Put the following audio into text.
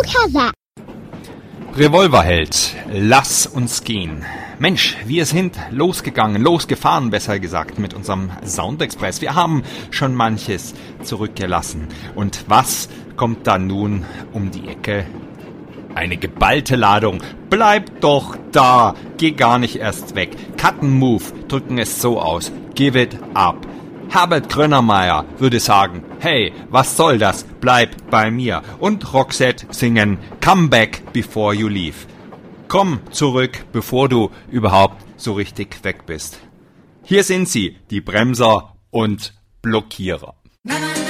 كذا. Revolverheld, lass uns gehen. Mensch, wir sind losgefahren, besser gesagt, mit unserem Soundexpress. Wir haben schon manches zurückgelassen. Und was kommt da nun um die Ecke? Eine geballte Ladung. Bleib doch da. Geh gar nicht erst weg. Cut and Move drücken es so aus. Give it up. Herbert Grönemeyer würde sagen, hey, was soll das? Bleib bei mir. Und Roxette singen Come back before you leave. Komm zurück, bevor du überhaupt so richtig weg bist. Hier sind sie, die Bremser und Blockierer.